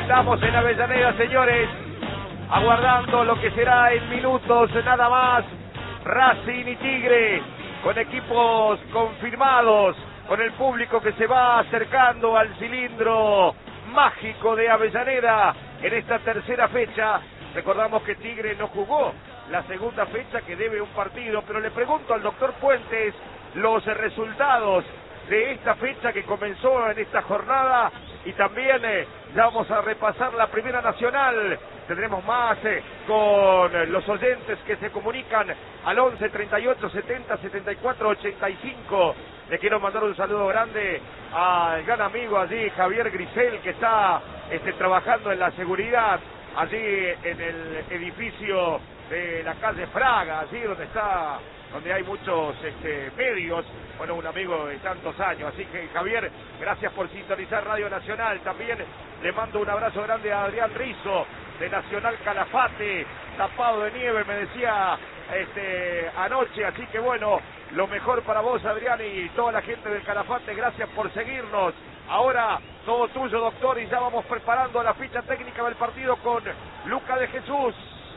Estamos en Avellaneda, señores, aguardando lo que será en minutos nada más. Racing y Tigre, con equipos confirmados, con el público que se va acercando al cilindro mágico de Avellaneda en esta tercera fecha. Recordamos que Tigre no jugó la segunda fecha, que debe un partido, pero le pregunto al doctor Puentes los resultados de esta fecha que comenzó en esta jornada, y también ya vamos a repasar la Primera Nacional. Tendremos más con los oyentes que se comunican al 11 38 70 74 85. Le quiero mandar un saludo grande al gran amigo allí, Javier Grisel, que está trabajando en la seguridad allí en el edificio de la calle Fraga, allí donde hay muchos medios. Bueno, un amigo de tantos años, así que Javier, gracias por sintonizar Radio Nacional. También le mando un abrazo grande a Adrián Rizzo de Nacional Calafate, tapado de nieve, me decía anoche, así que bueno, lo mejor para vos, Adrián, y toda la gente del Calafate, gracias por seguirnos. Ahora todo tuyo, doctor, y ya vamos preparando la ficha técnica del partido con Luca de Jesús.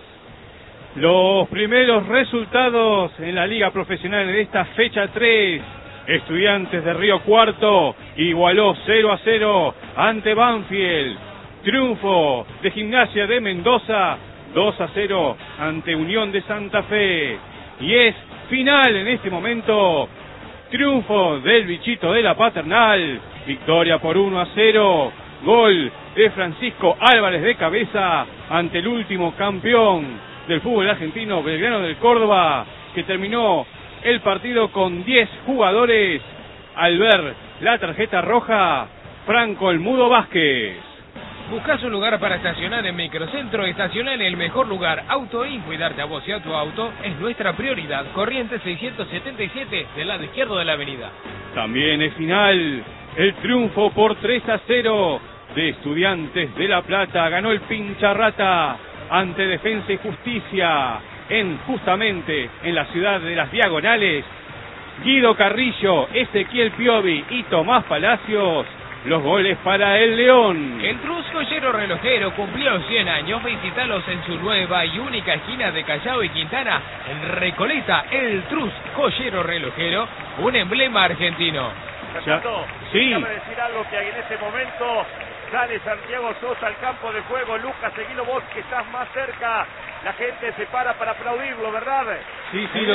Los primeros resultados en la Liga Profesional de esta fecha 3. Estudiantes de Río Cuarto igualó 0-0 ante Banfield. Triunfo de Gimnasia de Mendoza, 2-0 ante Unión de Santa Fe. Y es final en este momento. Triunfo del Bichito de la Paternal. Victoria por 1-0. Gol de Francisco Álvarez de cabeza ante el último campeón del fútbol argentino, Belgrano del Córdoba, que terminó el partido con 10 jugadores al ver la tarjeta roja. Franco El Mudo Vázquez. ¿Buscás un lugar para estacionar en Microcentro? Estacionar en el mejor lugar. Autoin, cuidarte a vos y a tu auto es nuestra prioridad. Corrientes 677, del lado izquierdo de la avenida. También es final el triunfo por 3-0 de Estudiantes de La Plata. Ganó el Pincharrata ante Defensa y Justicia justamente en la ciudad de Las Diagonales. Guido Carrillo, Ezequiel Piovi y Tomás Palacios, los goles para el León. El Trus Joyero Relojero cumplió 100 años. Visítalos en su nueva y única esquina de Callao y Quintana, en Recoleta. El Trus Joyero Relojero, un emblema argentino. Fernando, sí. Déjame decir algo, que en este momento sale Santiago Sosa al campo de juego. Lucas, seguilo vos que estás más cerca. La gente se para aplaudirlo, ¿verdad? Sí, en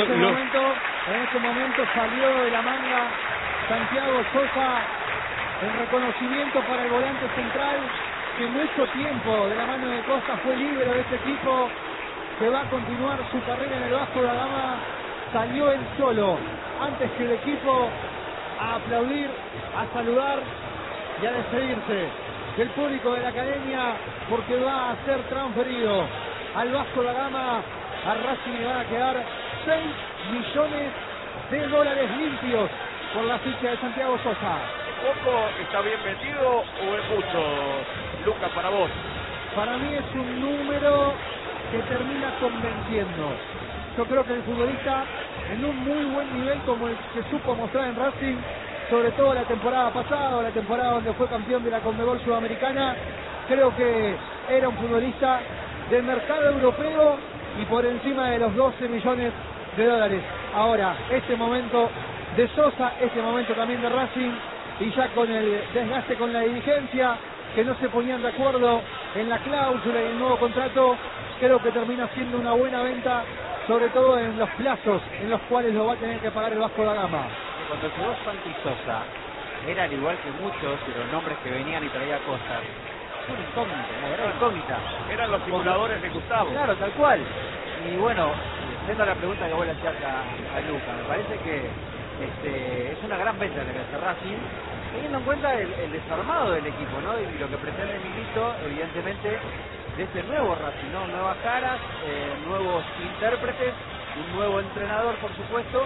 este momento salió de la manga Santiago Sosa, en reconocimiento para el volante central, que mucho tiempo de la mano de Costa fue líbero de este equipo, que va a continuar su carrera en el Vasco da Gama. Salió él solo, antes que el equipo, a aplaudir, a saludar y a despedirse del público de la academia, porque va a ser transferido al Vasco da Gama. A Racing le van a quedar 6 millones de dólares limpios por la ficha de Santiago Sosa. ¿Poco está bien vendido o es mucho, Lucas, para vos? Para mí es un número que termina convenciendo. Yo creo que el futbolista, en un muy buen nivel como el que supo mostrar en Racing, sobre todo la temporada pasada, o la temporada donde fue campeón de la Conmebol Sudamericana, creo que era un futbolista del mercado europeo y por encima de los 12 millones de dólares. Ahora, este momento de Sosa, este momento también de Racing, y ya con el desgaste con la dirigencia, que no se ponían de acuerdo en la cláusula y el nuevo contrato, creo que termina siendo una buena venta, sobre todo en los plazos en los cuales lo va a tener que pagar el Vasco da Gama. Cuando llegó Santi Sosa, era al igual que muchos de los nombres que venían y traía cosas, una incógnita, una verdadera incógnita. Eran los simuladores de Gustavo. Claro, tal cual. Y bueno, yendo a la pregunta que vos le hacías a Luca, me parece que es una gran venta la que hace Racing, teniendo en cuenta el desarmado del equipo, ¿no? Y lo que pretende Milito, evidentemente, de este nuevo Racing, ¿no? Nuevas caras, nuevos intérpretes, un nuevo entrenador, por supuesto,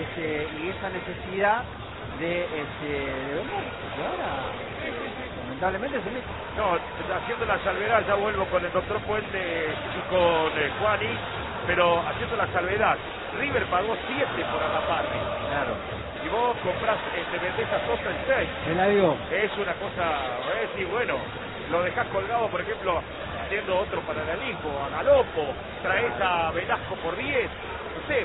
y esa necesidad de vender. Y ahora, lamentablemente, se me... No, haciendo la salvedad, ya vuelvo con el doctor Puente y con Juani, pero haciendo la salvedad, River pagó 7 por Arrapate. Claro. Y vos comprás, vendés a Sosa en 6. Me la digo. Es una cosa, y bueno, lo dejás colgado, por ejemplo, haciendo otro paralelismo, a Galopo, traes a Velasco por 10, no sé,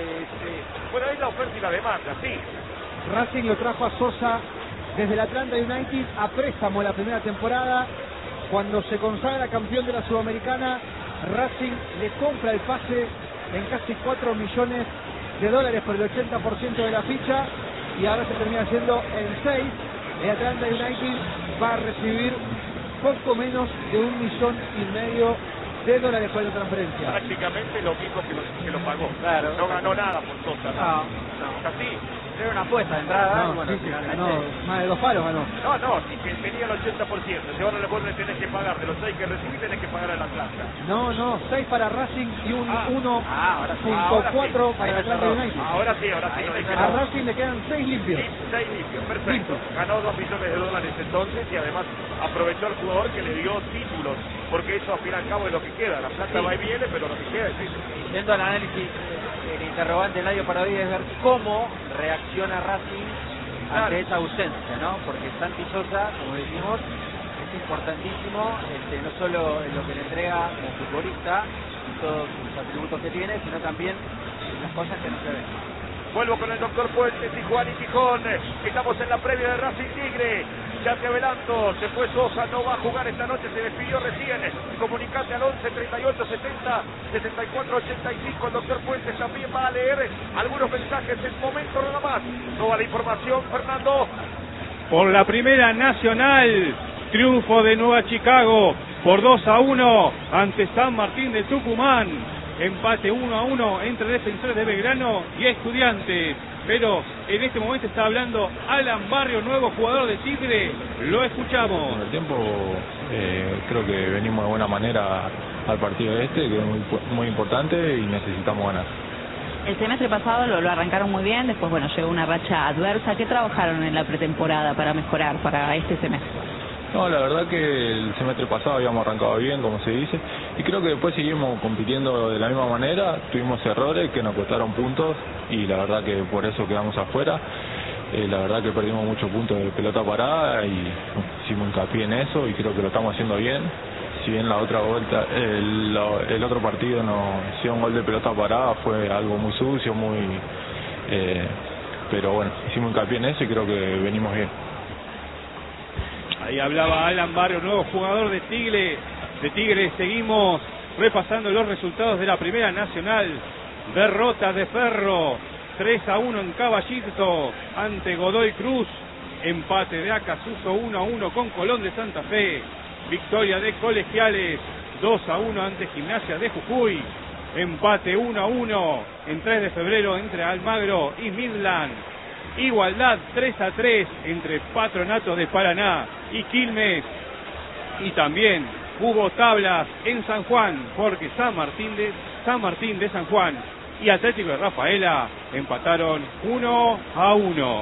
bueno, es la oferta y la demanda, sí. Racing lo trajo a Sosa desde el Atlanta United a préstamo la primera temporada. Cuando se consagra campeón de la Sudamericana, Racing le compra el pase en casi $4 millones por el 80% de la ficha, y ahora se termina haciendo en 6. El Atlanta United va a recibir poco menos de $1,5 millones por la transferencia. Prácticamente lo mismo que lo pagó. Claro. No ganó nada por Sosa. No. Así. Era una apuesta de entrada. No, y bueno, sí, finalmente... ganó más de 2 palos, ganó. No, y que tenía el 80%. Si ahora vos le tenés que pagar, de los 6 que recibí, tenés que pagar al Atlanta. No, 6 para Racing y un ahora sí. 1.4 para el Atlanta United. Ahora sí. No dije A Racing le quedan 6 limpios. 6 limpios, perfecto. Limpios. Ganó $2 millones entonces, y además aprovechó al jugador que le dio títulos, porque eso al fin y al cabo es lo que queda. La plata va y viene, pero lo que queda es eso. Yendo al análisis, el interrogante del año para hoy es ver cómo reacciona Racing ante esa ausencia, ¿no? Porque Santi Sosa, como decimos, es importantísimo, no solo en lo que le entrega como futbolista y todos los atributos que tiene, sino también en las cosas que no se ven. Vuelvo con el doctor Puentes y Juan y Gijón. Estamos en la previa de Racing Tigre. Ya te adelanto, se fue Sosa, no va a jugar esta noche, se despidió recién. Comunicate al 11 38 70 64 85. El doctor Puentes también va a leer algunos mensajes en momento nada más. Toda la información, Fernando. Por la Primera Nacional, triunfo de Nueva Chicago por 2-1 ante San Martín de Tucumán. Empate 1-1 entre Defensores de Belgrano y Estudiantes. Pero en este momento está hablando Alan Barrio, nuevo jugador de Tigre. Lo escuchamos. En el tiempo creo que venimos de buena manera al partido que es muy importante y necesitamos ganar. El semestre pasado lo arrancaron muy bien, después llegó una racha adversa. ¿Qué trabajaron en la pretemporada para mejorar para este semestre? No, la verdad que el semestre pasado habíamos arrancado bien, como se dice, y creo que después seguimos compitiendo de la misma manera. Tuvimos errores que nos costaron puntos y la verdad que por eso quedamos afuera. La verdad que perdimos muchos puntos de pelota parada y hicimos hincapié en eso y creo que lo estamos haciendo bien. Si bien la otra vuelta, el otro partido nos hicieron un gol de pelota parada, fue algo muy sucio, pero bueno, hicimos hincapié en eso y creo que venimos bien. Ahí hablaba Alan Barrio, nuevo jugador de Tigre. Seguimos repasando los resultados de la Primera Nacional. Derrota de Ferro, 3-1 en Caballito ante Godoy Cruz. Empate de Acasuso 1-1 con Colón de Santa Fe. Victoria de Colegiales 2-1 ante Gimnasia de Jujuy. Empate 1-1 en 3 de febrero entre Almagro y Midland. Igualdad 3-3 entre Patronato de Paraná y Quilmes. Y también hubo tablas en San Juan, porque San Martín de San Juan y Atlético de Rafaela empataron 1-1.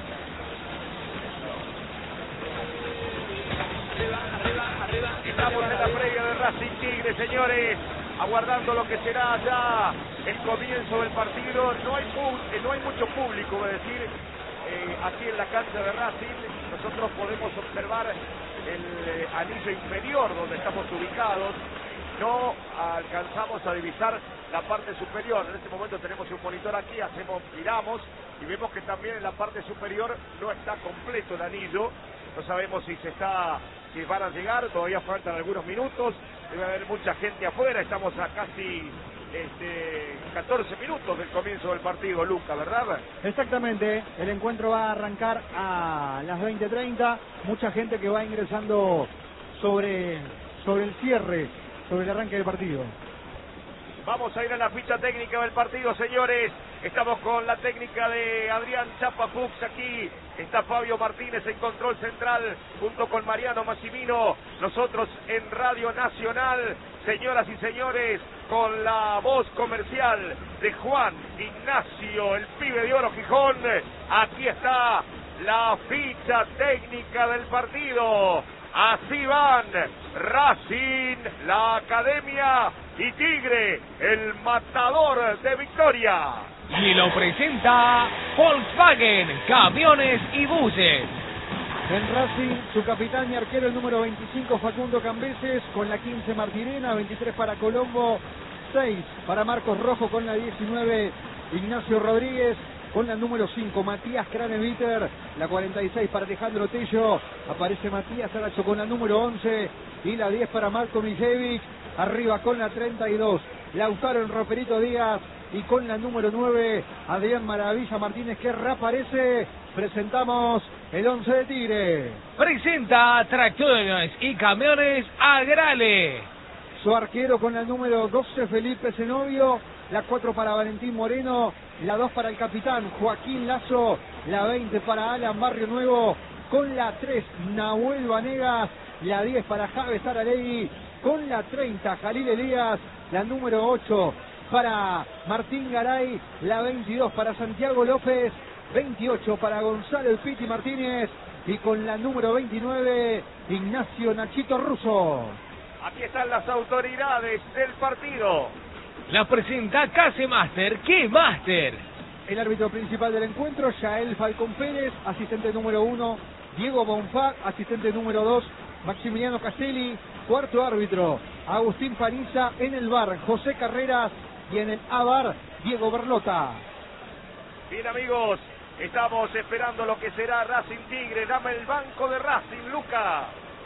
Estamos en la previa de Racing Tigre, señores, aguardando lo que será ya el comienzo del partido. No hay mucho público, es decir, aquí en la cancha de Racing. Nosotros podemos observar el anillo inferior donde estamos ubicados. No alcanzamos a divisar la parte superior. En este momento tenemos un monitor aquí, miramos y vemos que también en la parte superior no está completo el anillo. No sabemos si van a llegar, todavía faltan algunos minutos, debe haber mucha gente afuera, estamos a casi 14 minutos del comienzo del partido, Luca, ¿verdad? Exactamente, el encuentro va a arrancar a las 20:30, mucha gente que va ingresando sobre el cierre, sobre el arranque del partido. Vamos a ir a la ficha técnica del partido, señores. Estamos con la técnica de Adrián Chapafux aquí. Está Fabio Martínez en control central junto con Mariano Massimino. Nosotros en Radio Nacional, señoras y señores, con la voz comercial de Juan Ignacio, el pibe de Oro Gijón. Aquí está la ficha técnica del partido. Así van Racing, la Academia y Tigre, el matador de Victoria. Y lo presenta Volkswagen, camiones y buses. En Racing, su capitán y arquero, el número 25, Facundo Cambeses, con la 15, Martirena, 23 para Colombo, 6 para Marcos Rojo, con la 19, Ignacio Rodríguez, con la número 5, Matías Craneviter, la 46 para Alejandro Tello, aparece Matías Aracho con la número 11, y la 10 para Marco Mijevic, arriba con la 32, Lautaro en Roperito Díaz, y con la número 9, Adrián Maravilla Martínez, que reaparece. Presentamos el 11 de Tigre. Presenta Tractores y Camiones Agrale. Su arquero con la número 12, Felipe Zenobio, la 4 para Valentín Moreno, la 2 para el capitán Joaquín Lazo, la 20 para Alan Barrio Nuevo, con la 3, Nahuel Vanegas, la 10 para Javes Aralegui, con la 30, Jalil Elías, la número 8 para Martín Garay, la 22 para Santiago López, 28 para Gonzalo El Piti Martínez, y con la número 29, Ignacio Nachito Russo. Aquí están las autoridades del partido. La presenta Case Master. ¿Qué Master? El árbitro principal del encuentro, Yael Falcón Pérez, asistente número 1, Diego Bonfá, asistente número 2, Maximiliano Castelli, cuarto árbitro, Agustín Paniza, en el VAR, José Carreras, y en el AVAR, Diego Berlota. Bien, amigos, estamos esperando lo que será Racing Tigre. Dame el banco de Racing, Luca.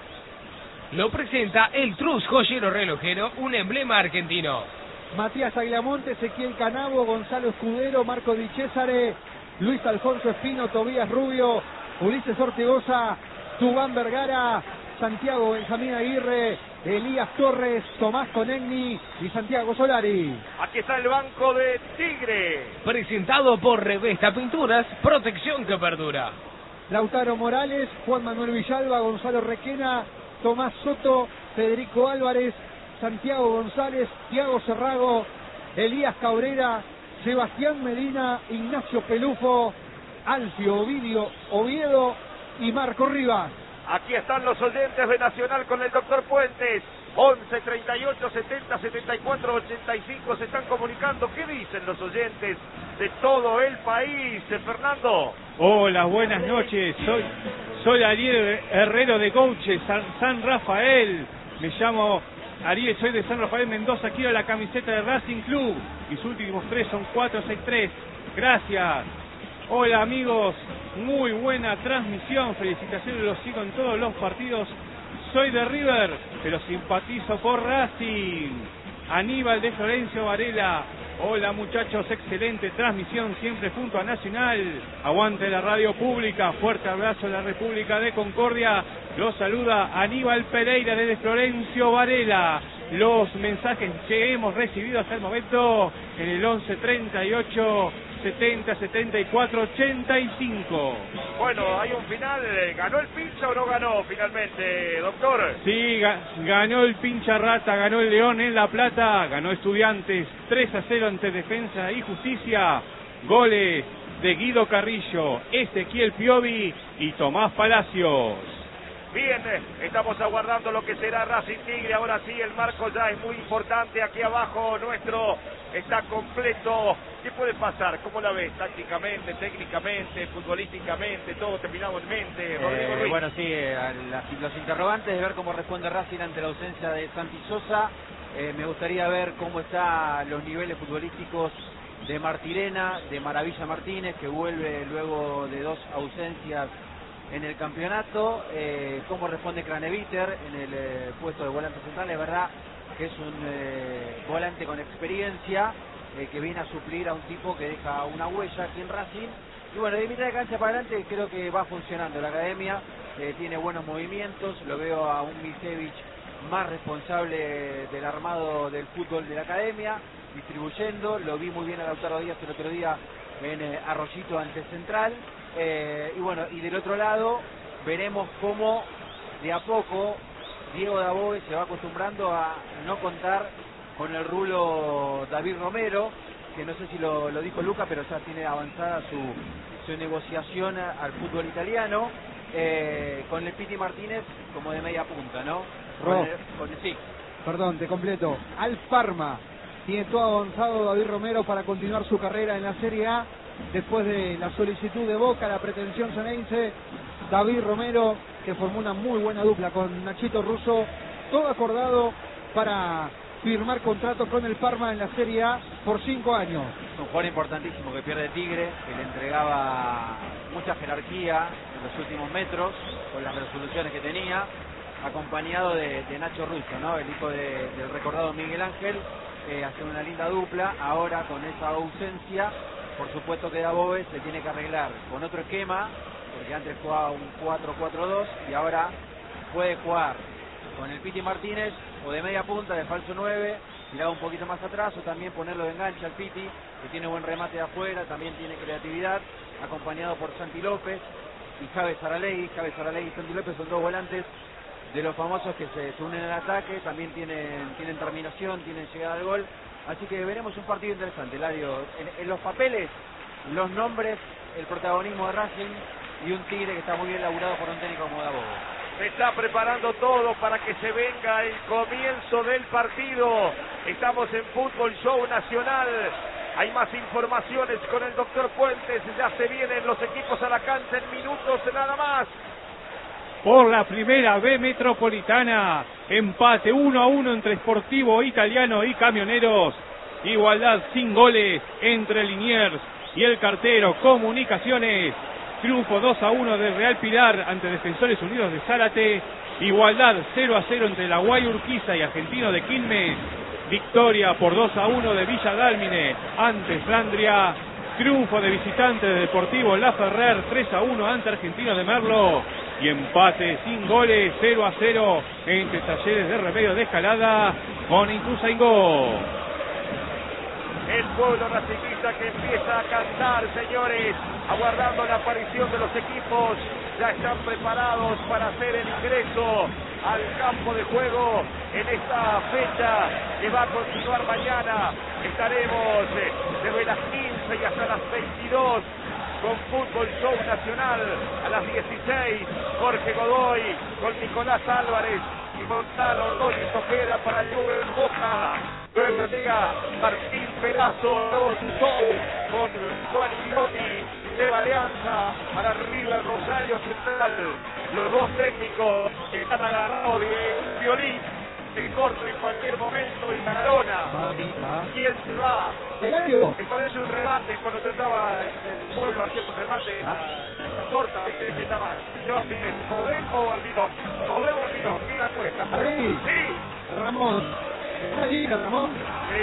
Lo presenta el Trus Joyero Relojero, un emblema argentino. Matías Aguilamonte, Ezequiel Canabo, Gonzalo Escudero, Marco Di Cesare, Luis Alfonso Espino, Tobías Rubio, Ulises Ortigosa, Tubán Vergara, Santiago Benjamín Aguirre, Elías Torres, Tomás Conegni y Santiago Solari. Aquí está el banco de Tigre. Presentado por Revesta Pinturas, protección que perdura. Lautaro Morales, Juan Manuel Villalba, Gonzalo Requena, Tomás Soto, Federico Álvarez, Santiago González, Thiago Cerrago, Elías Cabrera, Sebastián Medina, Ignacio Pelufo, Alfio Ovidio Oviedo y Marco Rivas. Aquí están los oyentes de Nacional con el doctor Puentes. 11 38 70 74 85 se están comunicando. ¿Qué dicen los oyentes de todo el país, Fernando? Hola, buenas noches. Soy Ariel Herrero de Couche, San Rafael. Me llamo Ariel, soy de San Rafael Mendoza. Quiero la camiseta de Racing Club. Mis últimos 3 son 463. Gracias. Hola amigos, muy buena transmisión, felicitaciones, los sigo en todos los partidos. Soy de River, pero simpatizo por Racing. Aníbal de Florencio Varela, hola muchachos, excelente transmisión siempre junto a Nacional. Aguante la radio pública, fuerte abrazo a la República de Concordia. Los saluda Aníbal Pereira desde Florencio Varela. Los mensajes que hemos recibido hasta el momento en el 11 38 70 74 85. Bueno, hay un final. ¿Ganó el pincha o no ganó finalmente, doctor? Sí, ganó el pincha rata, ganó el León en La Plata, ganó Estudiantes 3-0 ante Defensa y Justicia. Goles de Guido Carrillo, Ezequiel Piovi y Tomás Palacios. Bien, estamos aguardando lo que será Racing Tigre. Ahora sí, el marco ya es muy importante. Aquí abajo nuestro está completo. ¿Qué puede pasar? ¿Cómo la ves? Tácticamente, técnicamente, futbolísticamente, todo terminado en mente. Rodrigo Ruiz. Bueno, sí, los interrogantes de ver cómo responde Racing ante la ausencia de Santi Sosa. Me gustaría ver cómo están los niveles futbolísticos de Martirena, de Maravilla Martínez, que vuelve luego de 2 ausencias en el campeonato, cómo responde Craneviter en el puesto de volante central. Es verdad que es un volante con experiencia, que viene a suplir a un tipo que deja una huella aquí en Racing. Y bueno, de mitad de cancha para adelante creo que va funcionando la academia, tiene buenos movimientos, lo veo a un Mijevic más responsable del armado del fútbol de la academia, distribuyendo. Lo vi muy bien a Lautaro Díaz el otro día en Arroyito ante Central. Y bueno, y del otro lado veremos cómo de a poco Diego Dabove se va acostumbrando a no contar con el rulo David Romero, que no sé si lo dijo Luca, pero ya tiene avanzada su negociación al fútbol italiano, con el Piti Martínez como de media punta, ¿no? Sí. Perdón, te completo. Al Parma tiene todo avanzado David Romero para continuar su carrera en la Serie A. Después de la solicitud de Boca, la pretensión ceneice David Romero, que formó una muy buena dupla con Nachito Russo, todo acordado para firmar contrato con el Parma en la Serie A por 5 años. Un jugador importantísimo que pierde Tigre, que le entregaba mucha jerarquía en los últimos metros, con las resoluciones que tenía, acompañado de Nacho Russo, ¿no? El hijo del recordado Miguel Ángel, hace una linda dupla. Ahora con esa ausencia, por supuesto que Dabove se tiene que arreglar con otro esquema, porque antes jugaba un 4-4-2 y ahora puede jugar con el Piti Martínez o de media punta, de falso 9, tirado un poquito más atrás, o también ponerlo de enganche al Piti, que tiene buen remate de afuera, también tiene creatividad, acompañado por Santi López y Javes Saralegui. Javes Saralegui y Santi López son dos volantes de los famosos que se unen al ataque, también tienen terminación, tienen llegada al gol, así que veremos un partido interesante, Ladio. En los papeles, los nombres, el protagonismo de Racing y un Tigre que está muy bien laburado por un técnico como Dabove. Se está preparando todo para que se venga el comienzo del partido. Estamos en Fútbol Show Nacional. Hay más informaciones con el doctor Fuentes. Ya se vienen los equipos a la cancha en minutos nada más. Por la primera B Metropolitana, empate 1-1 entre Sportivo Italiano y Camioneros. Igualdad sin goles entre Liniers y el cartero Comunicaciones. Triunfo 2-1 de Real Pilar ante Defensores Unidos de Zárate. Igualdad 0-0 entre La Guay Urquiza y Argentino de Quilmes. Victoria por 2-1 de Villa Dálmine ante Flandria. Triunfo de visitante de Deportivo La Ferrer 3-1 ante Argentino de Merlo. Y empate sin goles 0-0 entre Talleres de Remedio de Escalada con Ituzaingó. El pueblo racinguista que empieza a cantar, señores, aguardando la aparición de los equipos. Ya están preparados para hacer el ingreso al campo de juego en esta fecha que va a continuar mañana. Estaremos desde las 15 y hasta las 22 con Fútbol Show Nacional. A las 16, Jorge Godoy con Nicolás Álvarez y Gonzalo Ordóñez Ojeda para el Club Boca. Luego llega Martín Pedazo con Juan Gironi de Alianza para River Rosario Central. Los dos técnicos que están agarrados de violín, se corta en cualquier momento y Maradona. ¿Quién se va? Me parece un remate cuando trataba el pueblo haciendo un remate la torta, que estaba ¿Podemos o Albino? ¿Podemos o Albino? ¿Quién apuesta? Sí. Ramón. Allí, Ramón.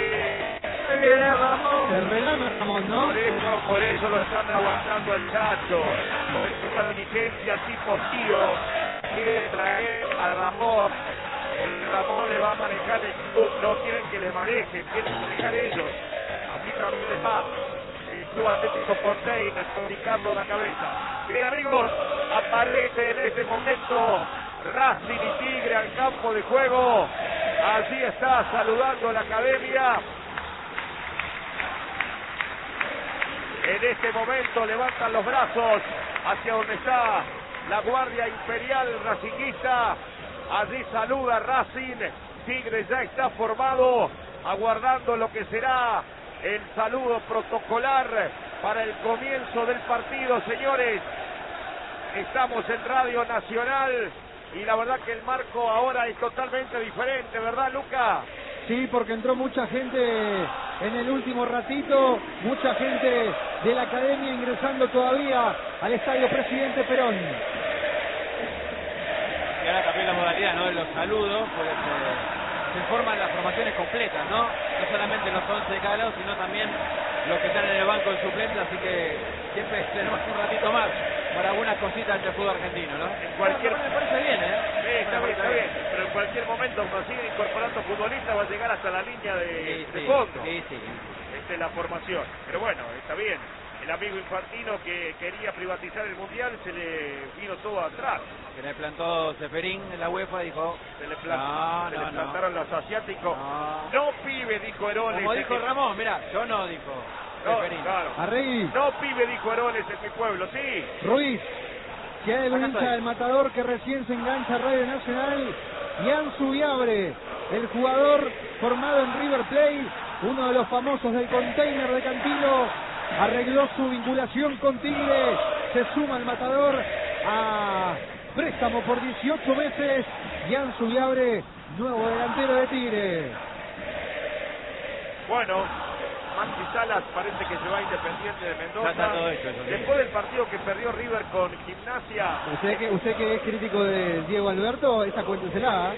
Ramón. El relame Ramón, ¿no? Por eso lo están aguantando el Chacho. Por esa diligencia tipo tío. Quiere traer a Ramón. El Ramón le va a manejar el club. No quieren que le manejen, quieren manejar ellos. Así también les va. El Club Atlético Porteño complicando la cabeza. Bien, amigos, aparece en este momento Racing y Tigre al campo de juego. Allí está saludando la academia. En este momento levantan los brazos hacia donde está la Guardia Imperial racinguista. Allí saluda Racing. Tigre ya está formado, aguardando lo que será el saludo protocolar para el comienzo del partido, señores. Estamos en Radio Nacional. Y la verdad que el marco ahora es totalmente diferente, ¿verdad, Luca? Sí, porque entró mucha gente en el último ratito, mucha gente de la academia ingresando todavía al Estadio Presidente Perón. Y ahora cambió la modalidad, ¿no? De los saludos, porque se forman las formaciones completas, ¿no? No solamente los 11 de cada lado, sino también los que están en el banco de suplentes, así que siempre tenemos un ratito más para algunas cositas del fútbol argentino, ¿no? En cualquier... me parece bien, ¿eh? Sí, está bien. Pero en cualquier momento, cuando siguen incorporando futbolistas, va a llegar hasta la línea de fondo. Sí. Esta es la formación. Pero bueno, está bien. El amigo Infantino que quería privatizar el Mundial, se le vino todo atrás. Se le plantó Ceferín en la UEFA, dijo... Se le plantaron los asiáticos. No, pibe, dijo Heroles. Como dijo Ramón, mira, yo no, dijo Ceferín. Claro. Arregui. No, pibe, dijo Heroles en mi pueblo, sí. Ruiz, que hay un hincha del Matador que recién se engancha a Radio Nacional. Ian Subiabre, el jugador formado en River Plate, uno de los famosos del container de Cantilo, arregló su vinculación con Tigre, se suma al Matador, a préstamo por 18 meses. Jan Zubiabre, nuevo delantero de Tigre. Bueno, Maxi Salas parece que se va a Independiente de Mendoza. Ya está todo hecho, Después del partido que perdió River con Gimnasia. Usted que es crítico de Diego Alberto, esa cuéntesela.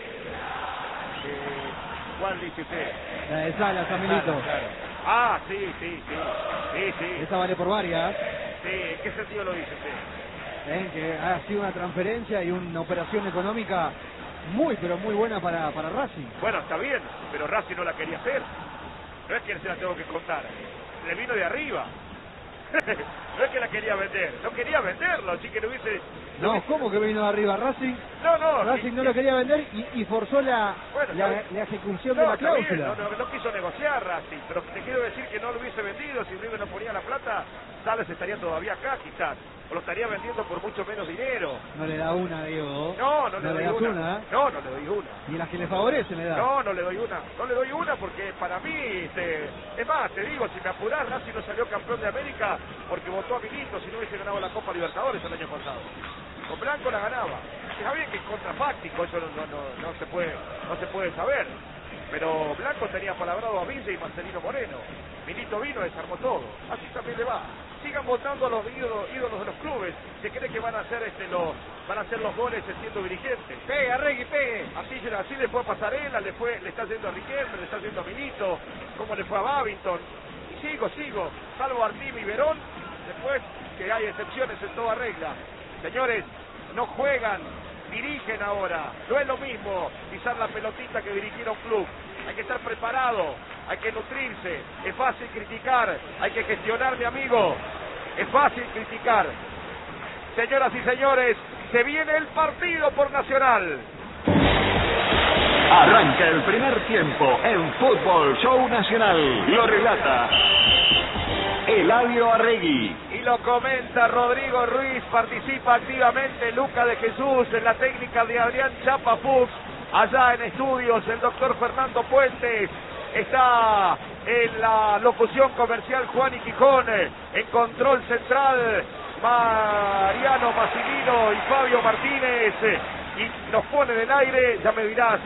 ¿Cuál dice usted? La de Salas, Camilito. Claro. Ah, sí. Esa vale por varias. Sí, ¿en qué sentido lo dice usted? Que ha sido una transferencia y una operación económica muy, pero muy buena para Racing. Bueno, está bien, pero Racing no la quería hacer. No es que se la tengo que contar. Le vino de arriba. No es que la quería vender. No quería venderlo, así que no hubiese... No, ¿cómo que vino de arriba Racing? No. Racing no lo quería vender y forzó la ejecución de la está bien, cláusula. no quiso negociar Racing, pero te quiero decir que no lo hubiese vendido. Si River no ponía la plata, Salas estaría todavía acá quizás. O lo estaría vendiendo por mucho menos dinero. No le da una, Diego. No le doy das una. No le doy una. Y las que le favorecen le da. No le doy una. No le doy una porque para mí, es más, te digo, si me apurás, Racing no salió campeón de América porque votó a Milito si no hubiese ganado la Copa Libertadores el año pasado. Con Blanco la ganaba. Está bien que es contrafáctico, eso no se puede saber. Pero Blanco tenía palabrado a Villa y Marcelino Moreno. Milito vino y desarmó todo. Así también le va. Sigan votando a los ídolos de los clubes. Se cree que van a hacer los goles siendo dirigentes. Pegue, Arregui, pegue. Así le fue a Pasarela, le está yendo a Riquelme, le está yendo a Milito, como le fue a Babington. Y sigo, salvo Artime y Verón, después que hay excepciones en toda regla. Señores, no juegan, dirigen ahora. No es lo mismo pisar la pelotita que dirigir a un club. Hay que estar preparado, hay que nutrirse. Es fácil criticar, hay que gestionar, mi amigo. Es fácil criticar. Señoras y señores, se viene el partido por Nacional. Arranca el primer tiempo en Fútbol Show Nacional. Lo relata Eladio Arregui. Y lo comenta Rodrigo Ruiz. Participa activamente Luca de Jesús en la técnica de Adrián Chapa Fuchs. Allá en estudios el doctor Fernando Puentes. Está en la locución comercial Juan Iquijón. En control central Mariano Massimino y Fabio Martínez. Y nos pone en el aire, ya me dirás,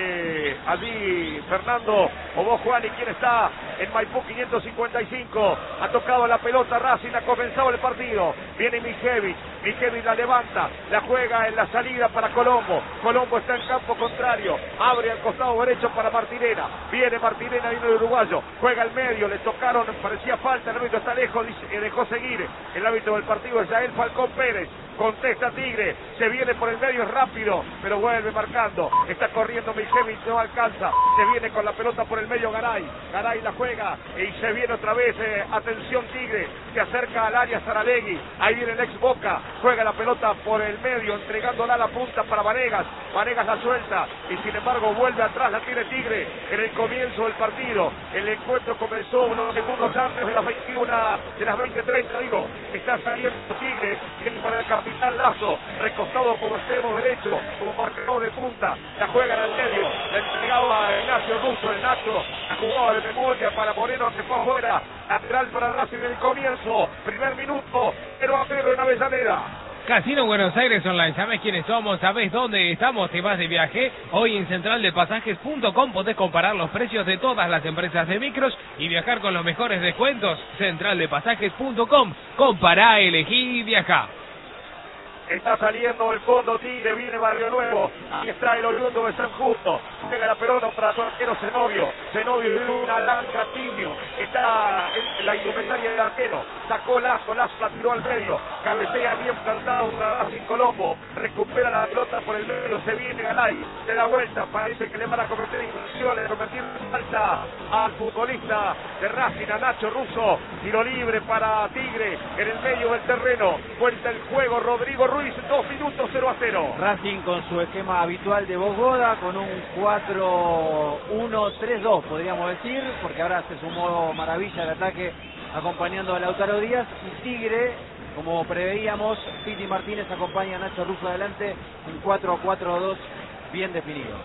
allí Fernando o vos, Juan, y quién está en Maipú 555. Ha tocado la pelota Racing, ha comenzado el partido. Viene Mijevic la levanta, la juega en la salida para Colombo. Colombo está en campo contrario, abre al costado derecho para Martinera. Viene Martinera, viene el uruguayo, juega al medio, le tocaron, parecía falta, el árbitro está lejos, dejó seguir. El árbitro del partido es Yael Falcón Pérez. Contesta Tigre, se viene por el medio, es rápido, pero vuelve marcando. Está corriendo Mijevic, no alcanza. Se viene con la pelota por el medio Garay la juega y se viene otra vez. Atención Tigre, se acerca al área Saralegui. Ahí viene el ex Boca, juega la pelota por el medio, entregándola a la punta para Vanegas. Vanegas la suelta y sin embargo vuelve atrás, la tiene Tigre en el comienzo del partido. El encuentro comenzó unos segundos antes de las 21, de las 20:30, digo. Está saliendo Tigre, viene para el capitán Lazo, recostado como extremo derecho, como marcador de punta. La juega en el medio, la entregaba a Ignacio Russo, el Nacho, la jugaba de memoria para Moreno, se fue afuera. Lateral para Racing en el comienzo, primer minuto, 0-0 en Avellaneda. Casino Buenos Aires Online, ¿sabes quiénes somos? ¿Sabes dónde estamos? ¿Te vas de viaje? Hoy en centraldepasajes.com podés comparar los precios de todas las empresas de micros y viajar con los mejores descuentos. Centraldepasajes.com, compará, elegí y viajá. Está saliendo el fondo Tigre, viene Barrio Nuevo. Ahí está el oriundo de San Justo. Llega la pelota para su arquero Zenobio. Zenobio de una lanza tibio. Está en la indumentaria del arquero. Sacó Lazo la tiró al medio. Cabecea bien plantado para Racing Colombo. Recupera la pelota por el medio. Se viene Galay. Se da vuelta. Parece que le van a cometer incursiones. Cometer falta al futbolista de Racing, a Nacho Russo. Tiro libre para Tigre en el medio del terreno. Cuenta el juego Rodrigo Ruiz, 2 minutos, 0-0. Racing con su esquema habitual de Bogoda, con un 4-1-3-2, podríamos decir, porque ahora se sumó Maravilla al ataque acompañando a Lautaro Díaz, y Tigre, como preveíamos, Piti Martínez acompaña a Nacho Russo adelante, un 4-4-2 bien definido.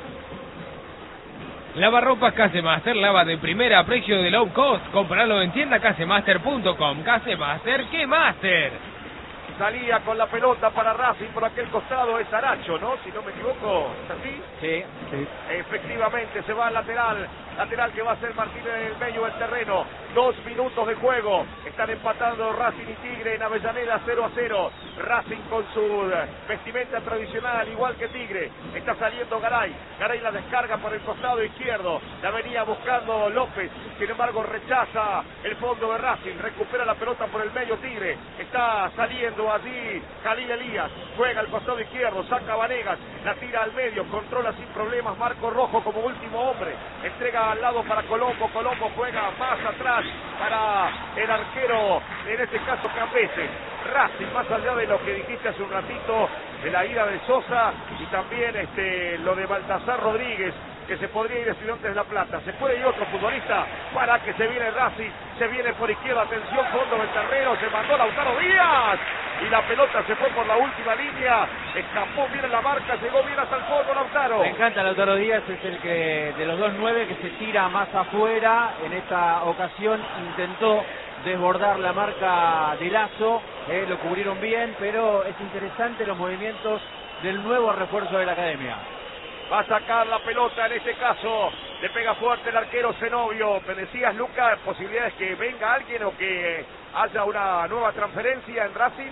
Lavarropas Casemaster, lava de primera a precio de low cost. Compralo en tienda casemaster.com. Casemaster, ¿qué Master? salía con la pelota para Racing por aquel costado es Aracho, ¿no? Si no me equivoco, ¿es así? Sí. Efectivamente, se va al lateral que va a ser Martínez en el medio del terreno. 2 minutos de juego, están empatando Racing y Tigre en Avellaneda 0-0. Racing con su vestimenta tradicional, igual que Tigre. Está saliendo Garay la descarga por el costado izquierdo, la venía buscando López, sin embargo rechaza el fondo de Racing, recupera la pelota por el medio Tigre, está saliendo allí Jalil Elías, juega al costado izquierdo, saca a Vanegas, la tira al medio, controla sin problemas Marco Rojo como último hombre, entrega al lado para Colombo juega más atrás para el arquero, en este caso Cambese. Racing, más allá de lo que dijiste hace un ratito, de la ida de Sosa y también lo de Baltasar Rodríguez, que se podría ir a Estudiantes de La Plata. Se puede ir otro futbolista para que se viene Racing, se viene por izquierda, atención, fondo del terreno, se mandó Lautaro Díaz y la pelota se fue por la última línea, escapó bien en la marca, llegó bien hasta el fondo Lautaro. Me encanta Lautaro Díaz, es el que de los 2-9 que se tira más afuera. En esta ocasión intentó desbordar la marca de Lazo, lo cubrieron bien, pero es interesante los movimientos del nuevo refuerzo de la academia. Va a sacar la pelota, en este caso le pega fuerte el arquero Zenobio. Me decías, Lucas, posibilidades que venga alguien o que haya una nueva transferencia en Racing.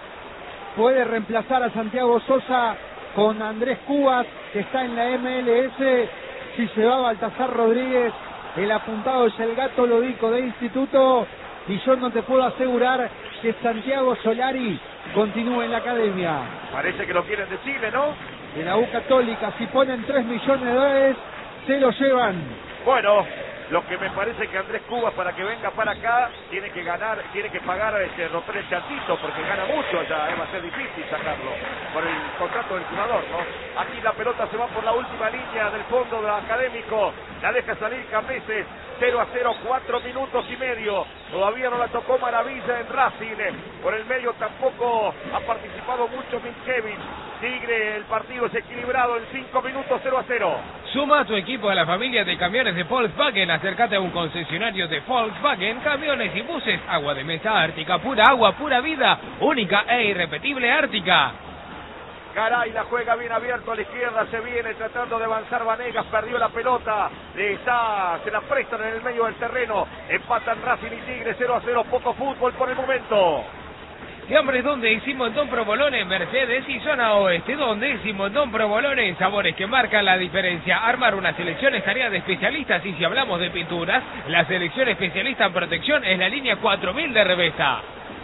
Puede reemplazar a Santiago Sosa con Andrés Cubas, que está en la MLS. Si se va Baltasar Rodríguez, el apuntado es el Gato Lodico de Instituto, y yo no te puedo asegurar que Santiago Solari continúe en la academia. Parece que lo quieren de Chile, ¿no? De la U Católica, si ponen $3 millones, se lo llevan. Bueno, lo que me parece que Andrés Cubas, para que venga para acá, tiene que pagar romper el chantito, porque gana mucho allá, va a ser difícil sacarlo por el contrato del jugador, ¿no? Aquí la pelota se va por la última línea del fondo del Académico, la deja salir Cambeses, 0-0, 4 minutos y medio, todavía no la tocó Maravilla en Racing, por el medio tampoco ha participado mucho Minkevich. Tigre, el partido es equilibrado en 5 minutos, 0-0. Suma a tu equipo a la familia de camiones de Volkswagen. Acércate a un concesionario de Volkswagen, camiones y buses. Agua de mesa Ártica, pura agua, pura vida. Única e irrepetible Ártica. Garay la juega bien abierto a la izquierda, se viene tratando de avanzar Vanegas, perdió la pelota, se la prestan en el medio del terreno, empatan Racing y Tigre 0-0, poco fútbol por el momento. ¿Qué hombre? ¿Dónde hicimos Montón Provolone? Mercedes y zona oeste. ¿Dónde hicimos Montón Provolone? Sabores que marcan la diferencia. Armar una selección es tarea de especialistas, y si hablamos de pinturas, la selección especialista en protección es la línea 4000 de Revesta.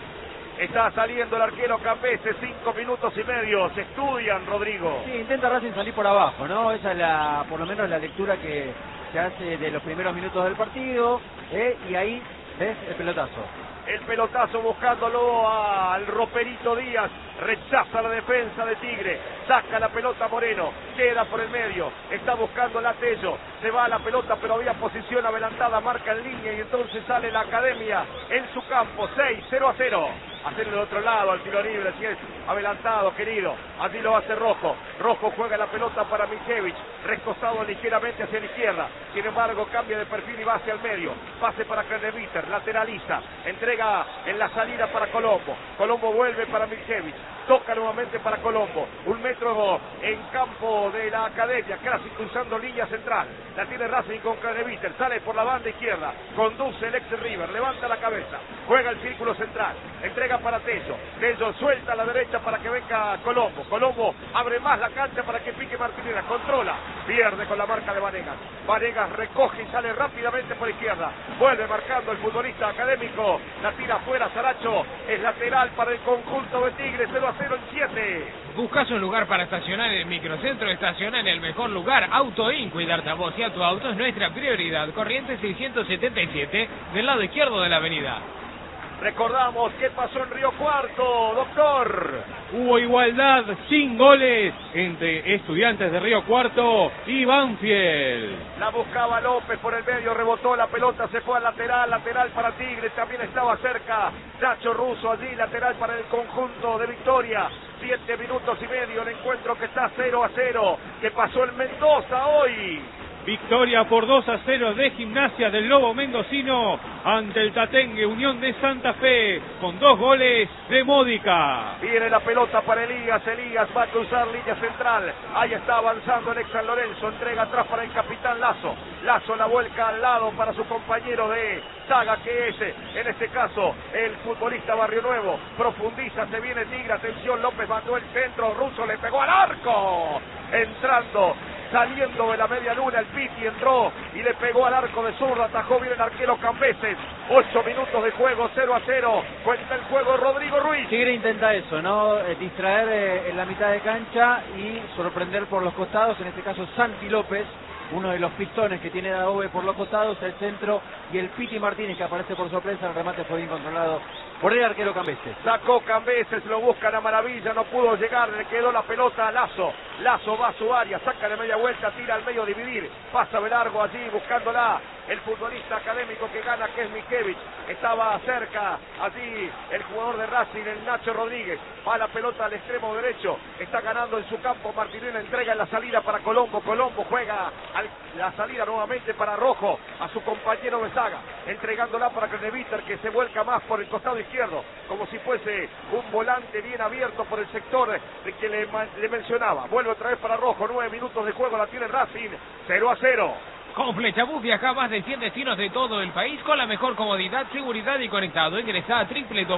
Está saliendo el arquero Cambese, 5 minutos y medio, se estudian, Rodrigo. Sí, intenta Racing salir por abajo, ¿no? Esa es por lo menos la lectura que se hace de los primeros minutos del partido, y ahí ves el pelotazo. El pelotazo buscándolo al Roperito Díaz, rechaza la defensa de Tigre, saca la pelota Moreno, queda por el medio, está buscando la Tello, se va a la pelota pero había posición adelantada, marca en línea y entonces sale la academia en su campo, 6-0-0. Hacerlo del otro lado, al tiro libre, si es adelantado, querido. Allí lo hace Rojo. Rojo juega la pelota para Minkevich, recostado ligeramente hacia la izquierda. Sin embargo, cambia de perfil y va hacia el medio. Pase para Creneviter, lateraliza. Entrega en la salida para Colombo. Colombo vuelve para Minkevich. Toca nuevamente para Colombo. 1 metro en campo de la academia, casi cruzando línea central. La tiene Racing con Creneviter. Sale por la banda izquierda. Conduce el ex River. Levanta la cabeza. Juega el círculo central. Entrega para Tello. Tello suelta a la derecha para que venga Colombo. Colombo abre más la cancha para que pique Martinera. Controla. Pierde con la marca de Vanegas. Vanegas recoge y sale rápidamente por izquierda. Vuelve marcando el futbolista académico. La tira afuera Saracho. Es lateral para el conjunto de Tigre. 0-0 en 7. ¿Buscas un lugar para estacionar en el microcentro? Estaciona en el mejor lugar. Autoin. Cuidarte a vos y a tu auto es nuestra prioridad. Corrientes 677 del lado izquierdo de la avenida. Recordamos qué pasó en Río Cuarto, doctor. Hubo igualdad sin goles entre Estudiantes de Río Cuarto y Banfield. La buscaba López por el medio, rebotó la pelota, se fue al lateral para Tigre, también estaba cerca Nacho Russo allí, lateral para el conjunto de Victoria. 7 minutos y medio, el encuentro que está 0-0, que pasó en Mendoza hoy. Victoria por 2-0 de Gimnasia del Lobo Mendocino ante el Tatengue Unión de Santa Fe con 2 goles de Módica. Viene la pelota para Elías va a cruzar línea central. Ahí está avanzando el ex San Lorenzo. Entrega atrás para el capitán Lazo. Lazo la vuelca al lado para su compañero de saga, que es en este caso el futbolista Barrio Nuevo. Profundiza, se viene Tigre. Atención, López mandó el centro. Russo le pegó al arco. Entrando, saliendo de la media luna, el Piti entró y le pegó al arco de zurda, atajó bien el arquero Cambeses. 8 minutos de juego, 0-0, cuenta el juego Rodrigo Ruiz. Tigre intenta eso, ¿no? Distraer en la mitad de cancha y sorprender por los costados, en este caso Santi López, uno de los pistones que tiene Daobe por los costados, el centro, y el Piti Martínez, que aparece por sorpresa. El remate fue bien controlado por el arquero Cambeses. Sacó Cambeses, lo buscan a maravilla, no pudo llegar, le quedó la pelota a Lazo. Lazo va a su área, saca de media vuelta, tira al medio, dividir, pasa de largo allí buscándola. El futbolista académico que gana, que es Minkevich, estaba cerca allí el jugador de Racing, el Nacho Rodríguez. Va la pelota al extremo derecho, está ganando en su campo. Martinelli entrega en la salida para Colombo. Colombo juega la salida nuevamente para Rojo, a su compañero de saga, entregándola para Creneviter, que se vuelca más por el costado izquierdo, como si fuese un volante bien abierto por el sector que le mencionaba. Vuelve otra vez para Rojo, 9 minutos de juego, la tiene Racing, 0-0. Con Flechabús viaja a más de 100 destinos de todo el país con la mejor comodidad, seguridad y conectado. Ingresa a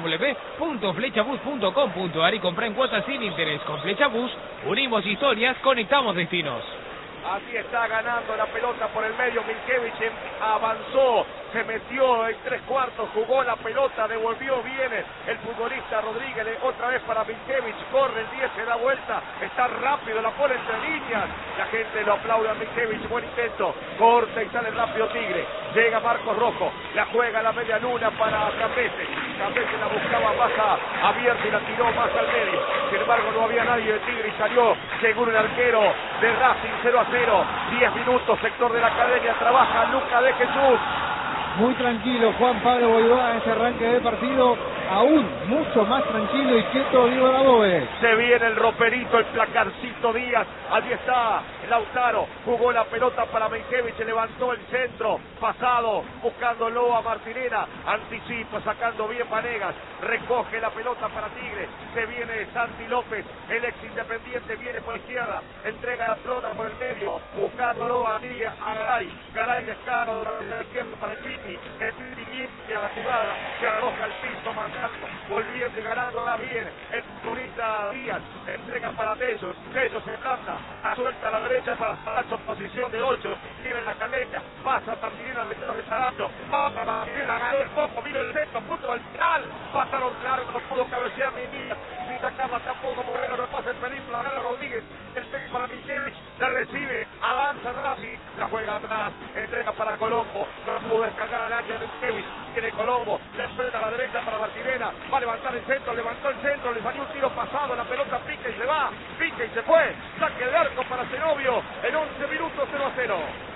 www.flechabús.com.ar y compra en cuotas sin interés. Con Flechabús unimos historias, conectamos destinos. Así está ganando la pelota por el medio. Minkevich avanzó, se metió en 3/4, jugó la pelota, devolvió bien el futbolista Rodríguez. Otra vez para Minkevich, corre el 10, se da vuelta, está rápido, la pone entre líneas. La gente lo aplaude a Minkevich, buen intento, corta y sale rápido Tigre. Llega Marcos Rojo, la juega a la media luna para Cambeses. Cambeses la buscaba más abierta y la tiró más al medio. Sin embargo, no había nadie de Tigre y salió según el arquero de Racing. 0-0, 10 minutos, sector de la academia, trabaja Luca de Jesús. Muy tranquilo Juan Pablo Boivoda en ese arranque de partido, aún mucho más tranquilo y quieto Diego Dabobe. Se viene el roperito, el placarcito Díaz, allí está Lautaro, jugó la pelota para Minkevich, levantó el centro, pasado, buscándolo a Martinena, anticipa, sacando bien Vanegas, recoge la pelota para Tigre, se viene Santi López, el ex Independiente, viene por izquierda, entrega la pelota por el medio, buscándolo a Garay, Garay descarga la izquierda para el Piti limpia la jugada, se arroja al piso, marcando, volviendo y ganándola bien, el futbolista Díaz, entrega para Tello se planta, suelta a la derecha para Saracho, posición de 8, tiene la caleta, pasa Martinena al centro de Saracho, pasa Martinena, ganó el foco, mira el centro, punto al final, pasaron claro, no pudo cabecear ni Díaz, ni sacaba tampoco, Moreno no pasa el peligro, la gana Rodríguez, el centro para Minkevich, la recibe, avanza Racing, la juega atrás, entrega para Colombo, no pudo descargar al área de Minkevich, tiene Colombo, le suelta a la derecha para Martinena, va a levantar el centro, levantó el centro, le salió un tiro pasado, la pelota pica y se va, pica y se fue, saque de arco para Zenobio, en 11 minutos 0-0.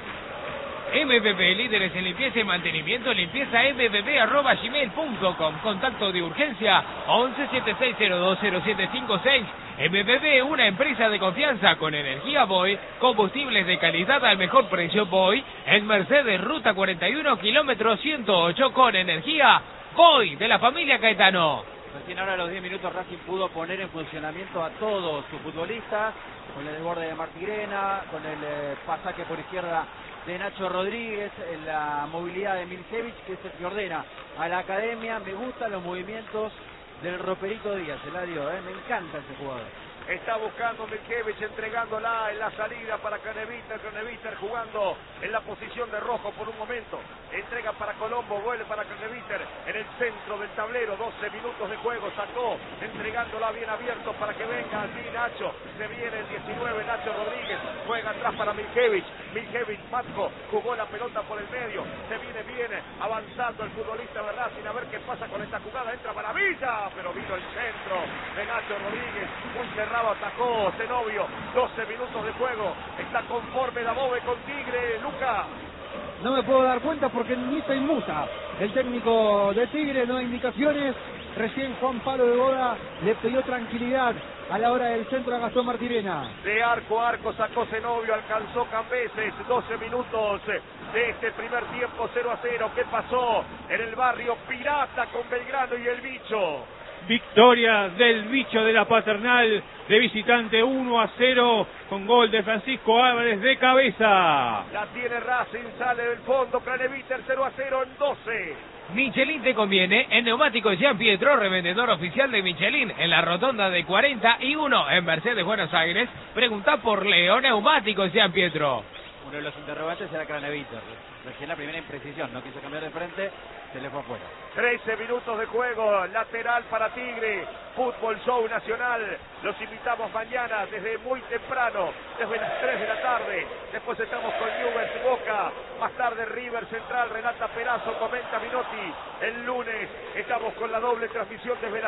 MBB, líderes en limpieza y mantenimiento, limpieza mbb@gmail.com. Contacto de urgencia 1176020756. MBB, una empresa de confianza con energía Boy, combustibles de calidad al mejor precio Boy, en Mercedes, ruta 41, kilómetro 108, con energía Boy, de la familia Caetano. Recién ahora a los 10 minutos Racing pudo poner en funcionamiento a todos sus futbolistas, con el desborde de Martirena, con el pasaje por izquierda de Nacho Rodríguez, en la movilidad de Minkevich, que es el que ordena a la academia. Me gustan los movimientos del roperito Díaz, Eladio, me encanta ese jugador. Está buscando Minkevich, entregándola en la salida para Creneviter, Creneviter jugando en la posición de Rojo por un momento, entrega para Colombo, vuelve para Creneviter en el centro del tablero, 12 minutos de juego, sacó, entregándola bien abierto para que venga allí Nacho, se viene el 19, Nacho Rodríguez, juega atrás para Minkevich, Marco, jugó la pelota por el medio, se viene bien, avanzando el futbolista de Racing, a ver qué pasa con esta jugada, entra Maravilla, pero vino el centro de Nacho Rodríguez, muy cerrado, atacó Zenobio, 12 minutos de juego, está conforme Dabobe con Tigre, Luca. no me puedo dar cuenta porque ni se inmuta el técnico de Tigre, no hay indicaciones. Recién Juan Pablo de Boda le pidió tranquilidad a la hora del centro a Gastón Martirena. De arco a arco sacó Zenobio, alcanzó Cambeses, 12 minutos de este primer tiempo, 0-0. ¿Qué pasó en el barrio Pirata con Belgrano y el Bicho? Victoria del Bicho de la Paternal de visitante 1-0 con gol de Francisco Álvarez de cabeza. La tiene Racing, sale del fondo, Craneviter 0-0 en 12. Michelin te conviene, en Neumáticos Gian Pietro, revendedor oficial de Michelin, en la rotonda de 41 en Mercedes, Buenos Aires. Pregunta por Leo, Neumáticos Gian Pietro. Uno de los interrogantes era Craneviter. Recién la primera imprecisión, no quiso cambiar de frente, se le fue afuera. 13 minutos de juego, lateral para Tigre, Fútbol Show Nacional. Los invitamos mañana desde muy temprano, desde las 3 de la tarde. Después estamos con Newell's Boca, más tarde River Central, Renata Perazo, comenta Minotti. El lunes estamos con la doble transmisión desde las